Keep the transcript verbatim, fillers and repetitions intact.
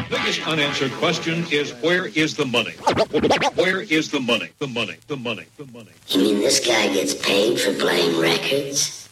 biggest unanswered question is, where is the money? Where is the money? The money, the money, the money. You mean this guy gets paid for playing records?